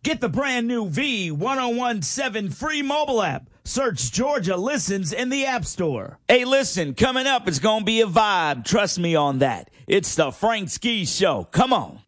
Get the brand new V1017 free mobile app. Search Georgia Listens in the App Store. Hey, listen, coming up, it's going to be a vibe. Trust me on that. It's the Frank Ski Show. Come on.